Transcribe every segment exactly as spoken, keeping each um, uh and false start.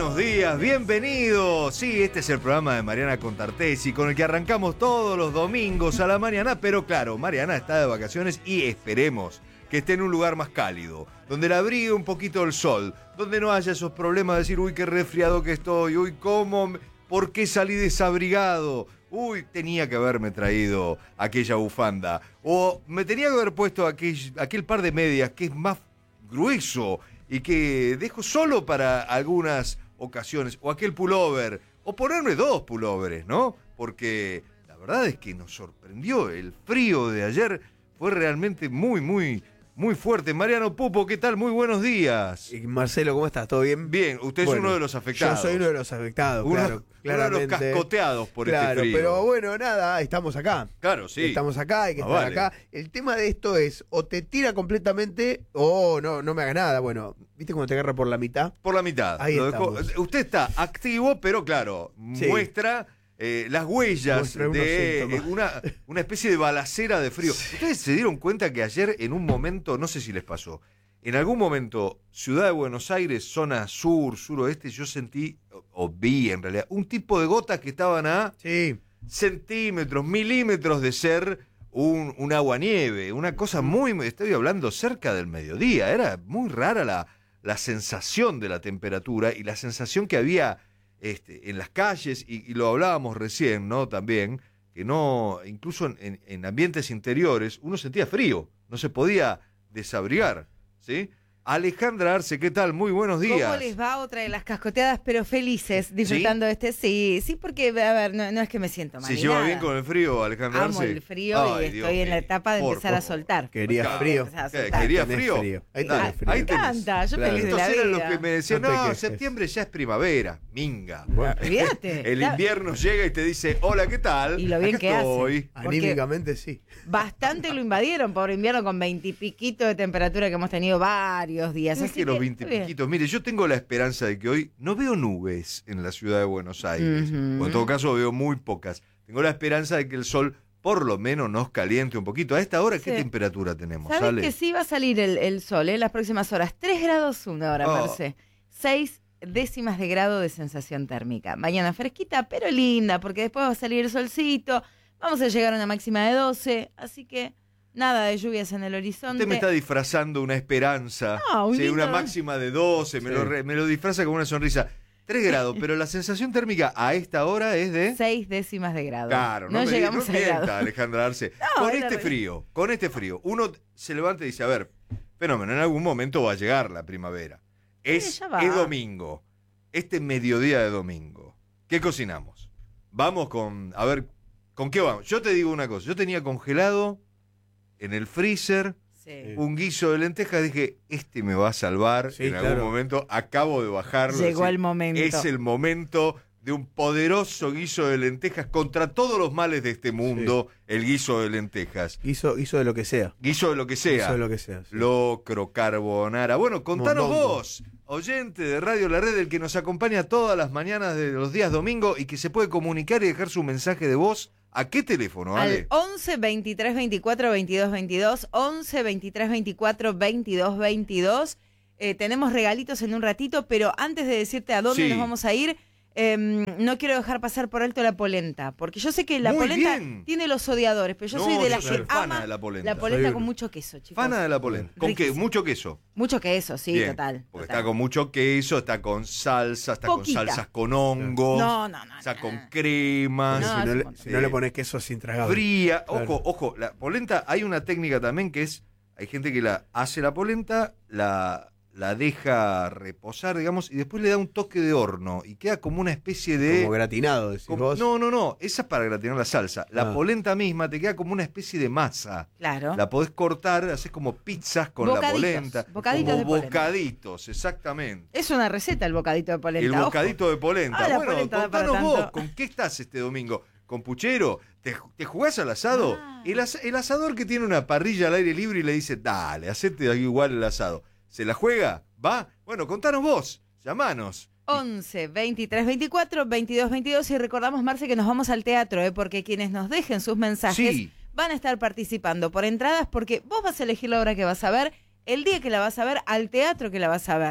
buenos días, bienvenidos. Sí, este es el programa de Mariana Contartesi, con el que arrancamos todos los domingos a la mañana, pero claro, Mariana está de vacaciones y esperemos que esté en un lugar más cálido, donde la abrigue un poquito el sol, donde no haya esos problemas de decir, uy, qué resfriado que estoy, uy, cómo, ¿por qué salí desabrigado? Uy, tenía que haberme traído aquella bufanda, o me tenía que haber puesto aquel, aquel par de medias que es más grueso y que dejo solo para algunas ocasiones, o aquel pullover, o ponerme dos pullovers, ¿no? Porque la verdad es que nos sorprendió el frío de ayer, fue realmente muy, muy, muy fuerte. Mariano Pupo, ¿qué tal? Muy buenos días. Y Marcelo, ¿cómo estás? ¿Todo bien? Bien, usted es bueno, uno de los afectados. Yo soy uno de los afectados, uno, claro, claramente. Uno de los cascoteados por claro, este frío. Pero bueno, nada, estamos acá. Claro, sí. Estamos acá, hay que Ah, estar vale. acá. El tema de esto es, o te tira completamente, o no, no me hagas nada. Bueno, ¿viste cuando te agarra por la mitad? Por la mitad. Ahí Lo dejó- estamos. Usted está activo, pero claro, Sí. muestra eh, las huellas Muestra unos de síntomas. eh, una, una especie de balacera de frío. Sí. ¿Ustedes se dieron cuenta que ayer en un momento, no sé si les pasó, en algún momento, Ciudad de Buenos Aires, zona sur, suroeste, yo sentí, o, o vi en realidad, un tipo de gotas que estaban a Sí. centímetros, milímetros de ser un, un aguanieve, una cosa muy, estoy hablando cerca del mediodía, era muy rara la, la sensación de la temperatura y la sensación que había este, en las calles, y, y lo hablábamos recién, ¿no? También, que no, incluso en, en- en ambientes interiores, uno sentía frío, no se podía desabrigar, ¿sí? Alejandra Arce, ¿qué tal? Muy buenos días. ¿Cómo les va? Otra de las cascoteadas, pero felices, disfrutando de este. Sí, sí, porque, a ver, no, no es que me siento mal. ¿Se ni lleva nada. bien con el frío, Alejandra Amo Arce? el frío Ay, y Dios estoy en la mío. etapa de Por empezar a favor. soltar. Querías Acá. frío. Empezar a ¿Qué? soltar. ¿Querías Tenés frío? frío. Ahí Dale, tenés frío. ahí Me tenés. encanta, yo Claro. feliz de Estos la eran vida. los que me decían, No te no, quejes. septiembre ya es primavera, minga. Bueno, Olvídate. El La- invierno llega y te dice, hola, ¿qué tal? Y lo bien Acá que hace. estoy. Porque- anímicamente sí. Bastante lo invadieron, pobre invierno, con veintipiquito de temperatura que hemos tenido varios días. Es Así que los que, veintipiquitos. Mire, yo tengo la esperanza de que hoy no veo nubes en la ciudad de Buenos Aires. Ujú. O en todo caso veo muy pocas. Tengo la esperanza de que el sol por lo menos nos caliente un poquito. A esta hora, ¿qué Sí. temperatura tenemos? ¿Sabes Ale? que sí va a salir el, el sol en las próximas horas? tres grados uno ahora, Oh. Marce. seis décimas de grado de sensación térmica. Mañana fresquita, pero linda, porque después va a salir el solcito. Vamos a llegar a una máxima de doce, así que nada de lluvias en el horizonte. Usted me está disfrazando una esperanza, No, un sí, una lindo- máxima de doce, me, Sí. lo, re- me lo disfraza con una sonrisa. tres grados, pero la sensación térmica a esta hora es de... seis décimas de grado. Claro, no, no me, llegamos no al mienta, grado. Alejandra Arce. No, con era este re- frío, con este frío, uno se levanta y dice, a ver, fenómeno, en algún momento va a llegar la primavera. Es, ya va. es domingo, este mediodía de domingo. ¿Qué cocinamos? Vamos con, a ver, ¿con qué vamos? Yo te digo una cosa, yo tenía congelado en el freezer Sí. un guiso de lentejas, dije, este me va a salvar Sí, en algún claro. momento, acabo de bajarlo. Llegó así, el momento. Es el momento de un poderoso guiso de lentejas contra todos los males de este mundo, el guiso de lentejas. Hizo, hizo de lo que sea. Guiso de lo que sea. Hizo de lo que sea. sí. Locro, carbonara. Bueno, contanos Mondongo. vos, oyente de Radio La Red, el que nos acompaña todas las mañanas de los días domingo y que se puede comunicar y dejar su mensaje de voz. ¿A qué teléfono, Ale? Al once, veintitrés, veinticuatro, veintidós, veintidós, once, veintitrés, veinticuatro, veintidós, veintidós. Eh, tenemos regalitos en un ratito, pero antes de decirte a dónde Sí. nos vamos a ir, eh, no quiero dejar pasar por alto la polenta, porque yo sé que la Muy polenta bien. tiene los odiadores, pero yo No, soy de yo las soy que fana ama de la polenta. la polenta Soy con un- mucho queso, chicos. Fana de la polenta. ¿Con qué? Riquísimo. Mucho queso. Mucho queso, sí, Bien, total. Porque total. está con mucho queso, está con salsa, está Poquita. con salsas con hongos. No, no, no, Está no. con cremas. No, si, es no un le, montón. si no le pones queso es intragable. Fría. Claro. Ojo, ojo. La polenta, hay una técnica también que es, hay gente que la hace la polenta, la, la deja reposar, digamos, y después le da un toque de horno y queda como una especie de... Como gratinado, decís como- vos. no, no, no. Esa es para gratinar la salsa. La Ah. polenta misma te queda como una especie de masa. Claro. La podés cortar, haces como pizzas con Bocaditos, la polenta. bocaditos como de polenta. bocaditos, exactamente. Es una receta el bocadito de polenta. El ojo. bocadito de polenta. Ah, la bueno, polenta da para contanos vos, tanto. ¿con qué estás este domingo? ¿Con puchero? ¿Te, te jugás al asado? Ah. El, as- el asador que tiene una parrilla al aire libre y le dice, dale, hacete igual el asado. ¿Se la juega? ¿Va? Bueno, contanos vos, llamanos. once, veintitrés, veinticuatro, veintidós, veintidós y recordamos, Marce, que nos vamos al teatro, ¿eh? Porque quienes nos dejen sus mensajes Sí. van a estar participando por entradas porque vos vas a elegir la obra que vas a ver, el día que la vas a ver, al teatro que la vas a ver.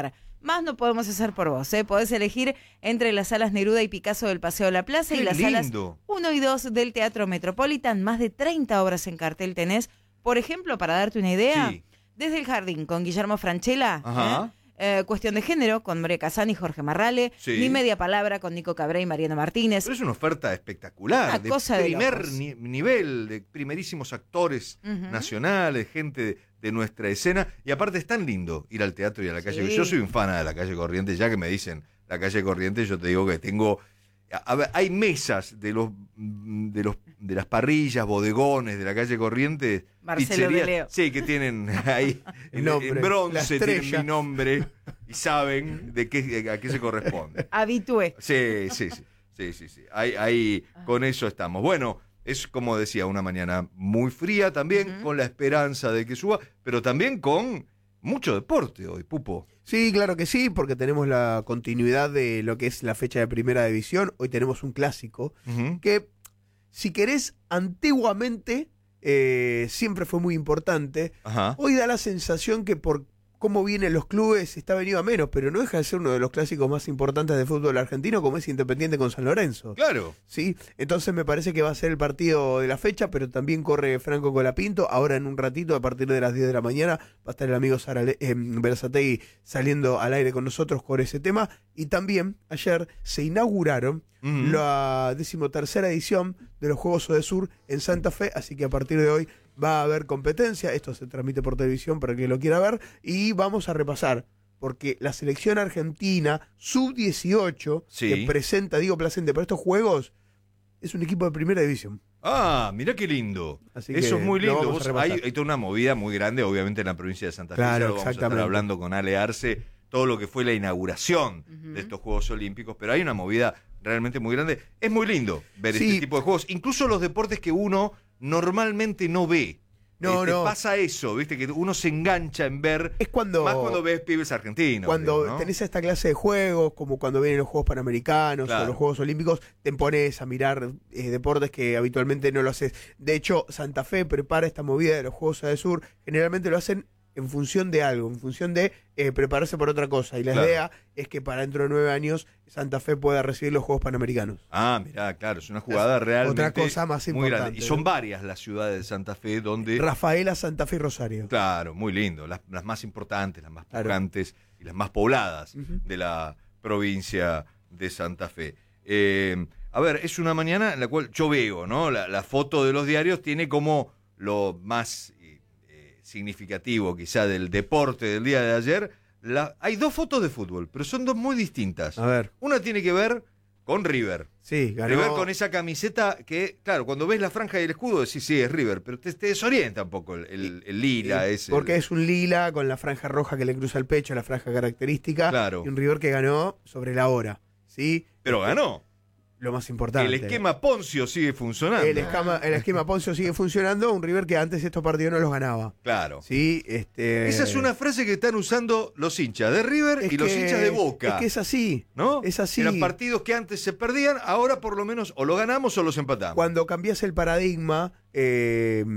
más no podemos hacer por vos. ¿eh? Podés elegir entre las salas Neruda y Picasso del Paseo de la Plaza Qué y las lindo. salas uno y dos del Teatro Metropolitan. Más de treinta obras en cartel tenés. Por ejemplo, para darte una idea, Sí. Desde el Jardín con Guillermo Francella, Ajá. ¿eh? Eh, Cuestión de Género con María Casán y Jorge Marrale, Sí. Ni Media Palabra con Nico Cabré y Mariano Martínez. Pero es una oferta espectacular, Una de cosa de primer locos. ni- nivel, de primerísimos actores Ujú. nacionales, gente de, de nuestra escena. Y aparte es tan lindo ir al teatro y a la calle. Sí. Yo soy un fan de la calle Corrientes, ya que me dicen la calle Corrientes, yo te digo que tengo... A a ver, hay mesas de los de los de las parrillas, bodegones de la calle Corrientes, Marcelo pizzerías, de Leo. sí, que tienen ahí El en, nombre, en la bronce tienen estrella. mi nombre y saben de qué a qué se corresponde. Habitué. Sí, sí, sí, sí, sí, sí. Ahí, ahí con eso estamos. Bueno, es como decía, una mañana muy fría también, Ujú. con la esperanza de que suba, pero también con mucho deporte hoy, Pupo. Sí, claro que sí, porque tenemos la continuidad de lo que es la fecha de primera división. Hoy tenemos un clásico Ujú. que, si querés, antiguamente eh, siempre fue muy importante. Ajá. Hoy da la sensación que por cómo vienen los clubes está venido a menos, pero no deja de ser uno de los clásicos más importantes de fútbol argentino, como es Independiente con San Lorenzo. Claro. ¿Sí? Entonces me parece que va a ser el partido de la fecha, pero también corre Franco Colapinto. Ahora en un ratito, a partir de las diez de la mañana, va a estar el amigo Sarale, eh, Berazategui saliendo al aire con nosotros con ese tema. Y también ayer se inauguraron Ujú. la decimotercera edición de los Juegos Odesur en Santa Fe, así que a partir de hoy va a haber competencia. Esto se transmite por televisión para el que lo quiera ver, y vamos a repasar, porque la selección argentina sub dieciocho Sí. que presenta Diego Placente para estos Juegos es un equipo de primera división. Ah, mirá qué lindo. Así Eso que es muy lo lindo. vamos a Vos- repasar. hay, hay toda una movida muy grande, obviamente, en la provincia de Santa Fe. Claro, Ya lo vamos a estar exactamente. hablando con Ale Arce, todo lo que fue la inauguración Ujú. de estos Juegos Olímpicos, pero hay una movida realmente muy grande. Es muy lindo ver Sí. este tipo de juegos, incluso los deportes que uno normalmente no ve. No, Este, no. Pasa eso, ¿viste? Que uno se engancha en ver, Es cuando, más cuando ves pibes argentinos. cuando creo, ¿no? tenés esta clase de juegos, como cuando vienen los Juegos Panamericanos Claro. o los Juegos Olímpicos, te pones a mirar eh, deportes que habitualmente no lo haces. De hecho, Santa Fe prepara esta movida de los Juegos Sur, generalmente lo hacen en función de algo, en función de eh, prepararse para otra cosa. Y la Claro. idea es que para dentro de nueve años Santa Fe pueda recibir los Juegos Panamericanos. Ah, mirá, claro, es una jugada realmente otra cosa más muy grande. importante, Y son ¿no? varias las ciudades de Santa Fe donde... Rafaela, Santa Fe y Rosario. Claro, muy lindo. Las, las más importantes, las más Claro. pujantes y las más pobladas Ujú. de la provincia de Santa Fe. Eh, a ver, es una mañana en la cual yo veo, ¿no? La, la foto de los diarios tiene como lo más eh, eh, significativo quizá del deporte del día de ayer. La, hay dos fotos de fútbol, pero son dos muy distintas. A ver, Una tiene que ver con River. sí, ganó. River con esa camiseta que, claro, cuando ves la franja y el escudo decís, sí, es River, pero te, te desorienta un poco el, el- el lila Eh, ese. Porque el- es un lila con la franja roja que le cruza el pecho, la franja característica. Claro. Y un River que ganó sobre la hora. ¿Sí? Pero ganó. Lo más importante. El esquema Poncio sigue funcionando. El esquema, el esquema Poncio sigue funcionando. Un River que antes estos partidos no los ganaba. Claro. Sí, este. Esa es una frase que están usando los hinchas de River es y los que- hinchas de Boca. Es que es así. ¿No? es así. Eran partidos que antes se perdían, ahora por lo menos o lo ganamos o los empatamos. Cuando cambias el paradigma, eh,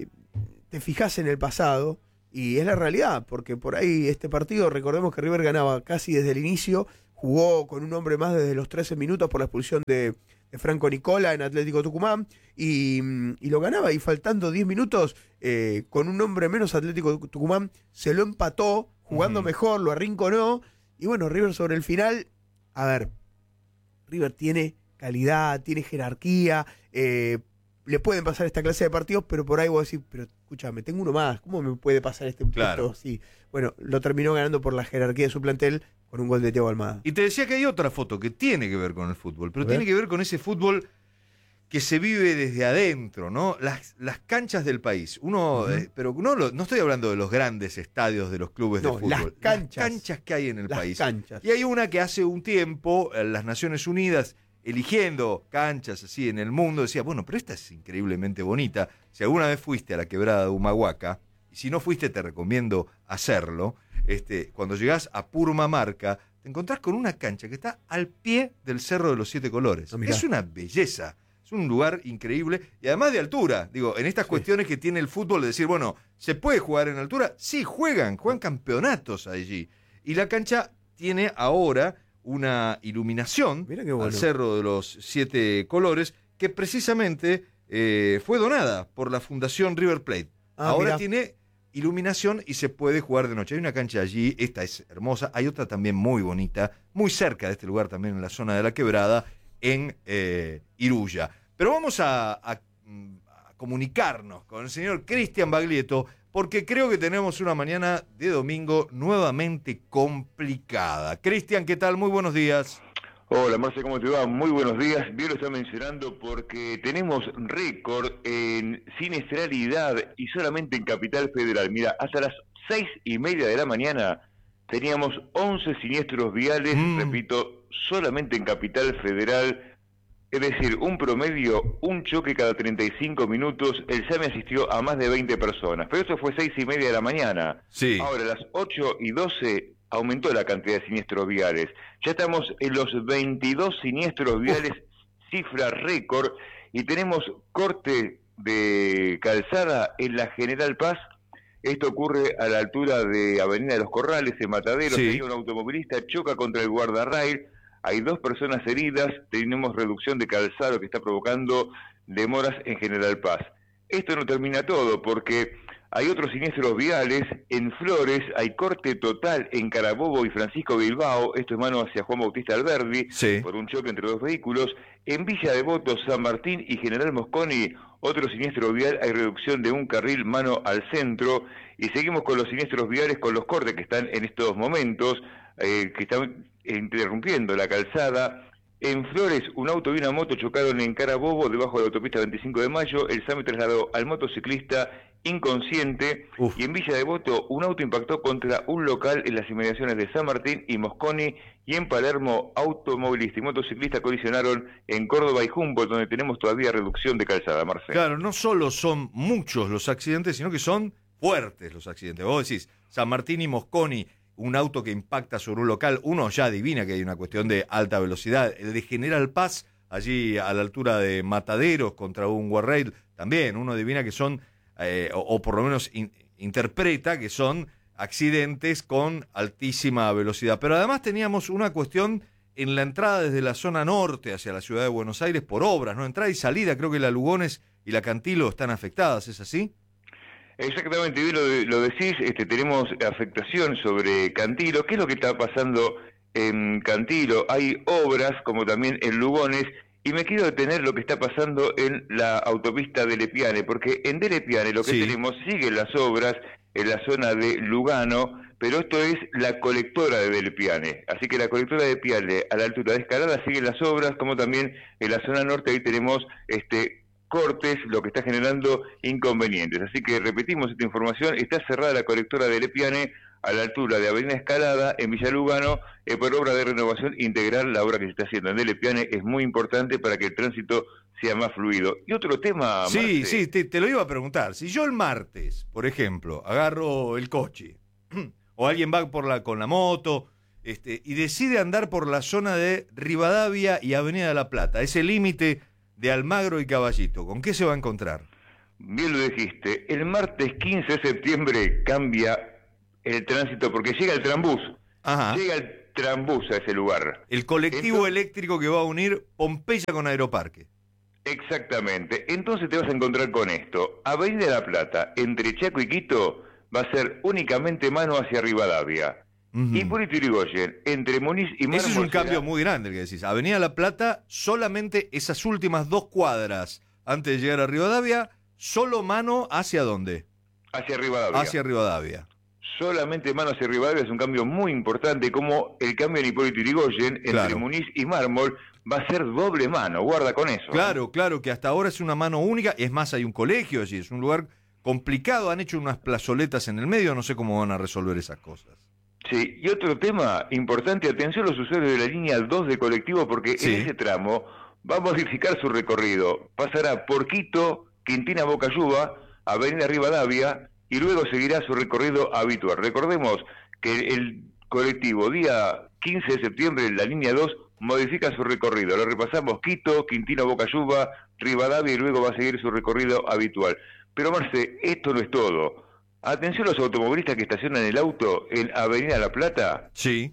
te fijas en el pasado y es la realidad, porque por ahí este partido, recordemos que River ganaba casi desde el inicio, jugó con un hombre más desde los trece minutos por la expulsión de, de Franco Nicola en Atlético Tucumán y, y lo ganaba, y faltando diez minutos eh, con un hombre menos Atlético Tucumán se lo empató, jugando Ujú. mejor, lo arrinconó, y bueno, River sobre el final, a ver, River tiene calidad, tiene jerarquía, eh, le pueden pasar esta clase de partidos, pero por ahí vos decís, pero escúchame, tengo uno más, ¿cómo me puede pasar este Claro. puesto? Sí. Bueno, lo terminó ganando por la jerarquía de su plantel con un gol de Thiago Almada. Y te decía que hay otra foto que tiene que ver con el fútbol, pero A ver. tiene que ver con ese fútbol que se vive desde adentro, ¿no? Las, las canchas del país. Uno, Ujú. eh, pero no, lo- no estoy hablando de los grandes estadios de los clubes No, de fútbol. las canchas. Las canchas que hay en el Las país. canchas. Y hay una que hace un tiempo, eh, las Naciones Unidas, eligiendo canchas así en el mundo, decía, bueno, pero esta es increíblemente bonita. Si alguna vez fuiste a la quebrada de Humahuaca, y si no fuiste te recomiendo hacerlo, este, cuando llegás a Purmamarca, te encontrás con una cancha que está al pie del Cerro de los Siete Colores. Ah, mirá. Es una belleza, es un lugar increíble y además de altura. Digo, en estas Sí. cuestiones que tiene el fútbol de decir, bueno, ¿se puede jugar en altura? Sí, juegan, juegan campeonatos allí. Y la cancha tiene ahora una iluminación Mirá qué bueno. al Cerro de los Siete Colores que precisamente eh, fue donada por la Fundación River Plate. Ah, ahora mirá. tiene iluminación y se puede jugar de noche. Hay una cancha allí, esta es hermosa, hay otra también muy bonita, muy cerca de este lugar también en la zona de la Quebrada, en eh, Iruya. Pero vamos a, a, a comunicarnos con el señor Cristian Baglietto, porque creo que tenemos una mañana de domingo nuevamente complicada. Cristian, ¿qué tal? Muy buenos días. Hola Marce, ¿cómo te va? Muy buenos días. Bien lo está mencionando porque tenemos récord en siniestralidad y solamente en Capital Federal. Mira, hasta las seis y media de la mañana teníamos once siniestros viales, Mm. repito, solamente en Capital Federal. Es decir, un promedio, un choque cada treinta y cinco minutos. El S A M asistió a más de veinte personas, pero eso fue seis y media de la mañana. Sí. Ahora, a las ocho y doce aumentó la cantidad de siniestros viales. Ya estamos en los veintidós siniestros viales, Uf. cifra récord, y tenemos corte de calzada en la General Paz. Esto ocurre a la altura de Avenida de los Corrales, en Mataderos. Sí. Ahí un automovilista choca contra el guardarrail. Hay dos personas heridas, tenemos reducción de calzado que está provocando demoras en General Paz. Esto no termina todo, porque hay otros siniestros viales. En Flores hay corte total en Carabobo y Francisco Bilbao, esto es mano hacia Juan Bautista Alberdi, Sí. por un choque entre dos vehículos. En Villa Devoto, San Martín y General Mosconi, otro siniestro vial, hay reducción de un carril mano al centro. Y seguimos con los siniestros viales, con los cortes que están en estos momentos, eh, que están interrumpiendo la calzada. En Flores, un auto y una moto chocaron en Carabobo, debajo de la autopista veinticinco de mayo. El S A M trasladó al motociclista inconsciente. Uf. Y en Villa Devoto, un auto impactó contra un local en las inmediaciones de San Martín y Mosconi. Y en Palermo, automovilista y motociclista colisionaron en Córdoba y Humboldt, donde tenemos todavía reducción de calzada, Marcelo. Claro, no solo son muchos los accidentes, sino que son fuertes los accidentes. Vos decís, San Martín y Mosconi, un auto que impacta sobre un local, uno ya adivina que hay una cuestión de alta velocidad. El de General Paz, allí a la altura de Mataderos, contra un guardrail, también uno adivina que son, eh, o, o por lo menos in, interpreta que son accidentes con altísima velocidad. Pero además teníamos una cuestión en la entrada desde la zona norte hacia la ciudad de Buenos Aires por obras, ¿no? Entrada y salida, creo que la Lugones y la Cantilo están afectadas, ¿es así? Exactamente, bien lo, de, lo decís, este, tenemos afectación sobre Cantilo. ¿Qué es lo que está pasando en Cantilo? Hay obras, como también en Lugones, y me quiero detener lo que está pasando en la autopista de Lepiane, porque en de Lepiane lo que Sí. tenemos, siguen las obras en la zona de Lugano, pero esto es la colectora de Lepiane. Así que la colectora de Lepiane, a la altura de Escalada, siguen las obras, como también en la zona norte, ahí tenemos este cortes, lo que está generando inconvenientes. Así que repetimos esta información, está cerrada la colectora de Lepiane a la altura de Avenida Escalada, en Villa Lugano, eh, por obra de renovación integral. La obra que se está haciendo en Lepiane es muy importante para que el tránsito sea más fluido. Y otro tema, Sí, Marce, sí, te, te lo iba a preguntar. Si yo el martes, por ejemplo, agarro el coche, o alguien va por la, con la moto, este, y decide andar por la zona de Rivadavia y Avenida de la Plata, ese límite de Almagro y Caballito, ¿con qué se va a encontrar? bien lo dijiste, el martes quince de septiembre cambia el tránsito porque llega el trambús, Ajá. llega el trambús a ese lugar. El colectivo Entonces- eléctrico que va a unir Pompeya con Aeroparque. Exactamente, entonces te vas a encontrar con esto. Avenida La Plata, entre Chaco y Quito, va a ser únicamente mano hacia Rivadavia. Ujú. Hipólito Yrigoyen, entre Muniz y Mármol. Ese es un será- cambio muy grande el que decís. Avenida La Plata, solamente esas últimas dos cuadras antes de llegar a Rivadavia, solo mano hacia dónde? Hacia Rivadavia. Hacia Rivadavia. Solamente mano hacia Rivadavia es un cambio muy importante, como el cambio en Hipólito Yrigoyen entre Claro. Muniz y Mármol va a ser doble mano. Guarda con eso. Claro, claro, que hasta ahora es una mano única. Es más, hay un colegio, es decir, es un lugar complicado. Han hecho unas plazoletas en el medio, no sé cómo van a resolver esas cosas. Sí, y otro tema importante, atención a los usuarios de la línea dos de colectivo, porque Sí. en ese tramo va a modificar su recorrido. Pasará por Quito, Quintina Bocayuba, Avenida Rivadavia, y luego seguirá su recorrido habitual. Recordemos que el colectivo día quince de septiembre, la línea dos, modifica su recorrido. Lo repasamos: Quito, Quintina Bocayuba, Rivadavia, y luego va a seguir su recorrido habitual. Pero Marce, esto no es todo. Atención a los automovilistas que estacionan el auto en Avenida La Plata. Sí.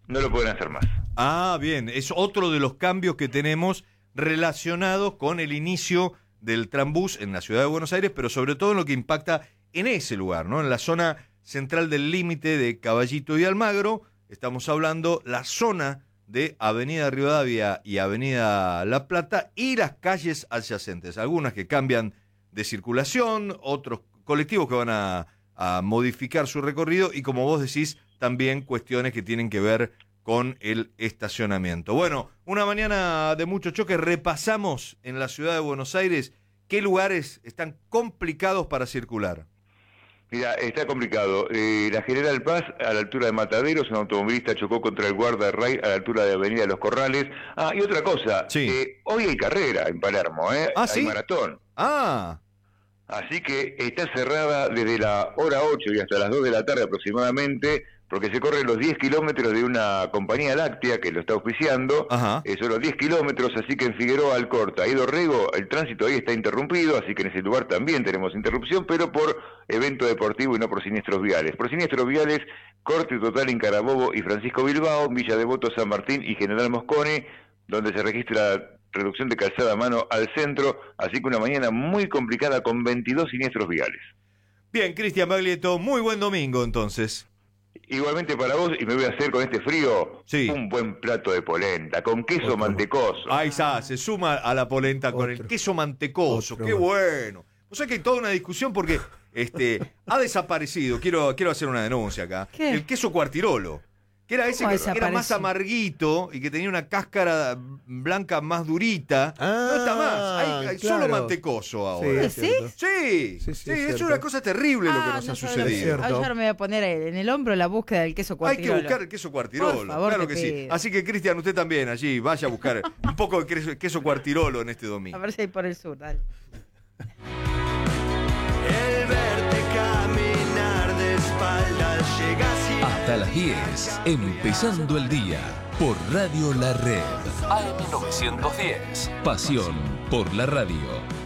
no lo pueden hacer más. Ah, bien, es otro de los cambios que tenemos relacionados con el inicio del Trambús en la ciudad de Buenos Aires, pero sobre todo en lo que impacta en ese lugar, ¿no? En la zona central del límite de Caballito y Almagro, estamos hablando la zona de Avenida Rivadavia y Avenida La Plata y las calles adyacentes, algunas que cambian de circulación, otros colectivos que van a, a modificar su recorrido y, como vos decís, también cuestiones que tienen que ver con el estacionamiento. Bueno, una mañana de mucho choque, repasamos en la ciudad de Buenos Aires qué lugares están complicados para circular. Mira, está complicado. Eh, la General Paz, a la altura de Mataderos, un automovilista chocó contra el guardarray a la altura de Avenida Los Corrales. Ah, y otra cosa, sí. eh, hoy hay carrera en Palermo, ¿eh? Ah, hay ¿sí? maratón. Ah, Así que está cerrada desde la hora ocho y hasta las dos de la tarde aproximadamente, porque se corren los diez kilómetros de una compañía láctea que lo está auspiciando. ajá. Eh, son los diez kilómetros, así que en Figueroa, Alcorta y Dorrego el tránsito ahí está interrumpido, así que en ese lugar también tenemos interrupción, pero por evento deportivo y no por siniestros viales. Por siniestros viales, corte total en Carabobo y Francisco Bilbao, Villa Devoto, San Martín y General Moscone, donde se registra reducción de calzada a mano al centro, así que una mañana muy complicada con veintidós siniestros viales. Bien, Cristian Baglietto, muy buen domingo entonces. Igualmente para vos, y me voy a hacer con este frío, sí. un buen plato de polenta, con queso Otro. mantecoso. Ahí está, se suma a la polenta Otro. con el queso mantecoso, Otro. qué bueno. O sea que hay toda una discusión porque este ha desaparecido, quiero, quiero hacer una denuncia acá, ¿Qué? el queso cuartirolo. Que era ese que era más amarguito y que tenía una cáscara blanca más durita. Ah, no está más. Hay, hay claro. solo mantecoso ahora. ¿Sí? Sí, sí, sí, sí, es es una cosa terrible ah, lo que nos no ha sabía. sucedido. Ayer me voy a poner en el hombro la búsqueda del queso cuartirolo. Hay que buscar el queso cuartirolo, Por favor, claro te que sí. pido. Así que, Cristian, usted también allí vaya a buscar un poco de queso, queso cuartirolo en este domingo. A ver si hay por el sur, dale. El verte caminar de espaldas llega así. Hasta las diez, empezando el día por Radio La Red. A M novecientos diez, pasión por la radio.